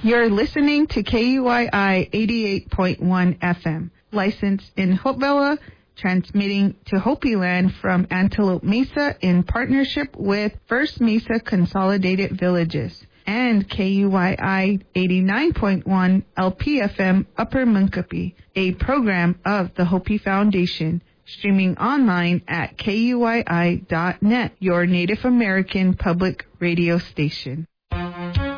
You're listening to KUYI 88.1 FM, licensed in Hopevilla, transmitting to Hopi Land from Antelope Mesa in partnership with First Mesa Consolidated Villages, and KUYI 89.1 LPFM Upper Munkapi, a program of the Hopi Foundation, streaming online at KUYI.net, your Native American public radio station.